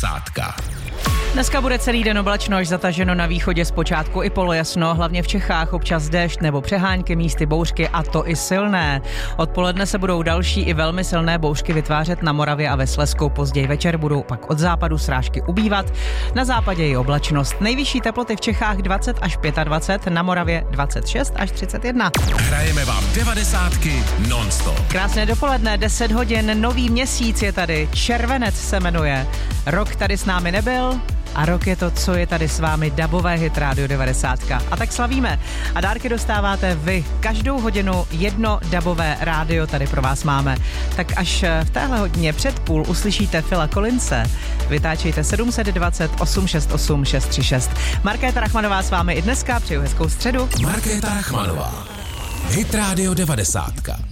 90. Dneska bude celý den oblačno až zataženo, na východě zpočátku i polojasno, hlavně v Čechách občas déšť nebo přehánky, místy bouřky, a to i silné. Odpoledne se budou další i velmi silné bouřky vytvářet na Moravě a ve Slezsku. Později večer budou pak od západu srážky ubývat. Na západě i oblačnost. Nejvyšší teploty v Čechách 20 až 25, na Moravě 26 až 31. Hrajeme vám 90 non-stop. Krásné dopoledne, 10 hodin, nový měsíc je tady, červenec se jmenuje. Rok tady s námi nebyl a rok je to, co je tady s vámi, dabové hit Rádio 90. A tak slavíme. A dárky dostáváte vy. Každou hodinu jedno dabové rádio tady pro vás máme. Tak až v téhle hodině před půl uslyšíte Phila Collinse, vytáčejte 720 868 636. Markéta Rachmanová s vámi i dneska, přeju hezkou středu. Markéta Rachmanová, hit Rádio 90.